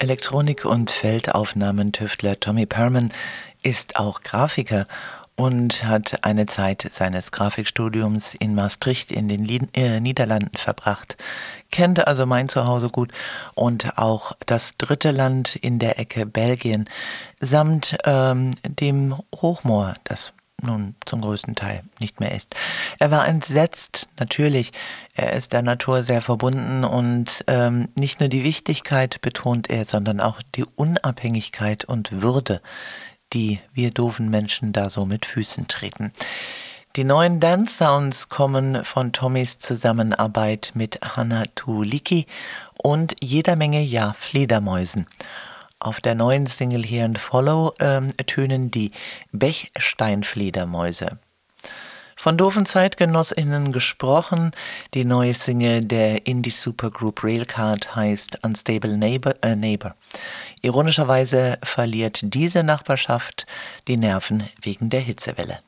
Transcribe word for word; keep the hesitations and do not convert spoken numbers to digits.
Elektronik- und Feldaufnahmentüftler Tommy Perman ist auch Grafiker und hat eine Zeit seines Grafikstudiums in Maastricht in den Lied- äh, Niederlanden verbracht, kennt also mein Zuhause gut und auch das dritte Land in der Ecke Belgien samt ähm, dem Hochmoor, das nun zum größten Teil nicht mehr ist. Er war entsetzt, natürlich. Er ist der Natur sehr verbunden und ähm, nicht nur die Wichtigkeit betont er, sondern auch die Unabhängigkeit und Würde, die wir doofen Menschen da so mit Füßen treten. Die neuen Dance-Sounds kommen von Tommys Zusammenarbeit mit Hanna Tuulikki und jeder Menge ja Fledermäusen. Auf der neuen Single Here and Follow ähm, tönen die Bechsteinfledermäuse. Von doofen ZeitgenossInnen gesprochen, die neue Single der Indie-Supergroup Railcard heißt Unstable Neighbor, äh, Neighbor. Ironischerweise verliert diese Nachbarschaft die Nerven wegen der Hitzewelle.